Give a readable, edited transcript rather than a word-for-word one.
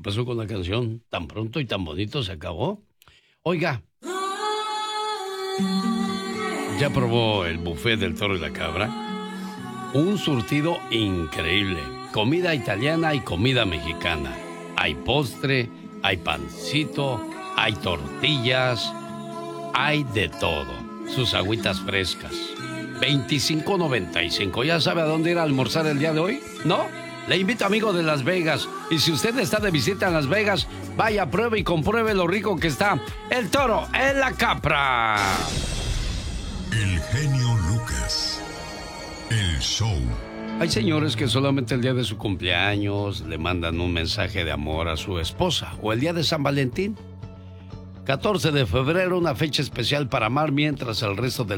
pasó con la canción? Tan pronto y tan bonito se acabó. Oiga, ¿ya probó el buffet del Toro y la Cabra? Un surtido increíble. Comida italiana y comida mexicana. Hay postre, hay pancito, hay tortillas, hay de todo. Sus agüitas frescas. $25.95. ¿Ya sabe a dónde ir a almorzar el día de hoy? ¿No? Le invito, amigo de Las Vegas. Y si usted está de visita en Las Vegas, vaya, pruebe y compruebe lo rico que está el Toro en la Capra. El genio Lucas. El show. Hay señores que solamente el día de su cumpleaños le mandan un mensaje de amor a su esposa. O el día de San Valentín. 14 de febrero, una fecha especial para amar, mientras el resto del